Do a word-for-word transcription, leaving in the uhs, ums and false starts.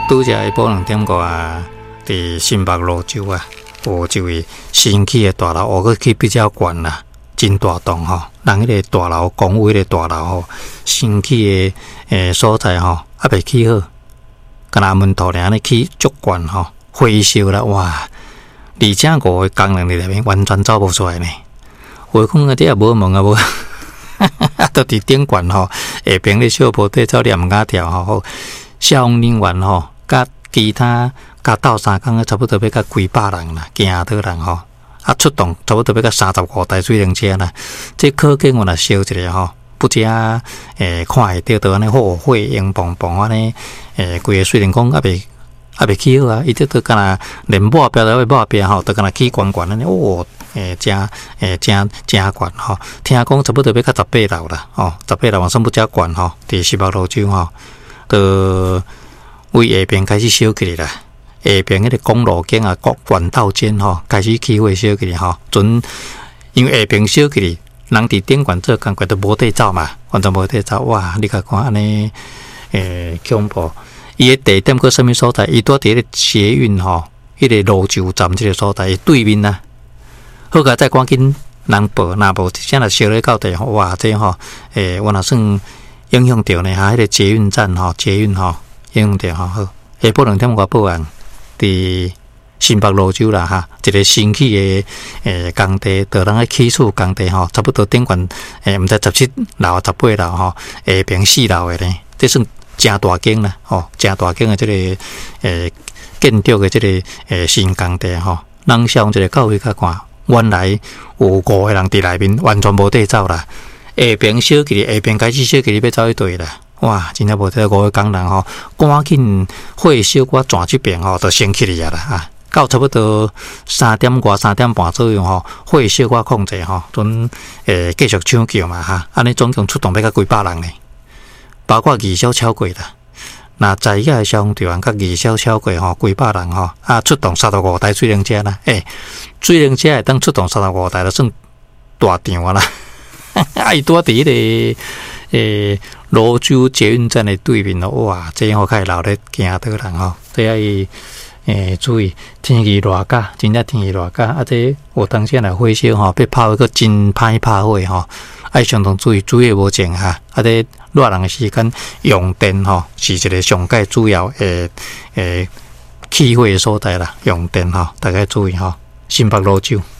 拄则下晡两点过啊，伫新北路州啊，有一位新起的大楼，我个去比较悬啦，真大栋吼。人迄个大楼，公寓迄个大楼吼，新起的诶所在吼，还未起好，干那门头咧安尼起足悬吼，灰烧啦哇！而且五个工人伫内面完全走无出来呢。有讲啊，啲也无门啊无，都伫顶悬吼，下边咧小坡底走念甲条吼，消防人员吼，甲其他甲斗三工差不多要甲几百人啦，行倒人吼，啊出动差不多要甲三十五台水灵车啦。这可见我若烧一个吼，不只诶看会到到安尼火火烟蓬蓬安尼，诶规个水灵工啊未啊未起好啊，伊这都敢若连抹标都要抹标吼，都敢若起悬悬安尼哦。诶，真诶，真真悬吼！听讲差不多要到十八楼啦，哦，十八楼算不遮悬吼，伫新北路州吼，都为下边开始烧起来啦。下边迄个公路间啊，各管道间吼，开始起火烧起来吼。准因为下边烧起来，人伫顶悬做工课都无地走嘛，完全无地走。哇！你甲看安尼诶恐怖！伊个地点搁啥物所在？伊拄伫个捷运吼，迄个路州站即个所在对面啊。好个再赶紧人报，若无现在烧咧到地吼，哇！这吼，诶、欸，我若算影响到呢哈，迄、那个捷运站吼，捷运吼影响到吼。好，下晡两点我报案，伫新北路州啦哈，一个新起的诶工地，着人个起厝工地吼，差不多顶悬诶，毋知十七楼、十八楼吼，下边四楼的呢，这算真大间啦，吼，真大间的这个诶建筑的这个诶新工地吼，人上一个到位甲看。原来有五个人伫内面，完全无地走啦。下边烧起来，下边开始烧起来，要走一队啦。哇，真正无得五个工人吼，赶紧火烧我转这边吼，就升起来啦啊！到差不多三点外、三点半左右吼，火烧我控制吼，准诶继续抢救嘛哈。安尼总共出动要甲几百人呢，包括二小超过啦。那在野消防队员甲二小超过吼，几百人吼，啊出动三十五台水灵车啦，诶、欸，水灵车会当出动三十五台，就算大场啊啦。啊，伊拄伫迄个诶罗州捷运站的对面咯，哇，这好开闹咧行倒人吼，这要伊诶注意天气热甲，真正天气热甲，啊这有当时来火烧吼，被泡一个真歹拍火吼。爱相当注意，注意无情哈！啊，伫热人的时间用电吼，是一个上界主要诶诶起火的所在啦。用电吼，大家注意吼，新北路州。